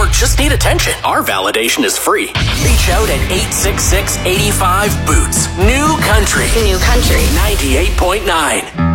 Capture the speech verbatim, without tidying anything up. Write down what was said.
just need attention. Our validation is free. Reach out at eight six six, eight five, B O O T S. New Country. New Country. ninety-eight point nine.